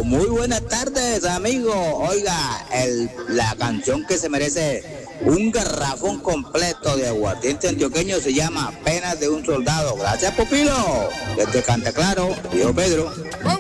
Muy buenas tardes, amigo. Oiga, la canción que se merece un garrafón completo de aguardiente antioqueño se llama Penas de un Soldado. Gracias, Pupilo. Desde Cantaclaro, Viejo Pedro.